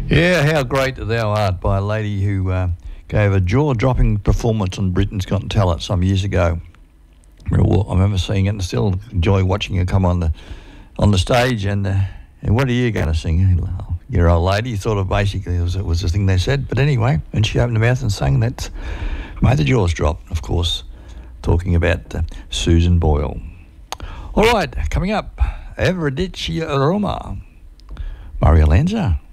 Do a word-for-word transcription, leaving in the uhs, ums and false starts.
Yeah, how great thou art by a lady who uh, gave a jaw-dropping performance on Britain's Got Talent some years ago. I remember seeing it and still enjoy watching her come on the on the stage. And uh, and what are you going to sing? Your old lady, sort of basically was, was the thing they said. But anyway, and she opened her mouth and sang that, made the jaws drop, of course, talking about uh, Susan Boyle. All right, coming up, Everidice Roma, Mario Lanza.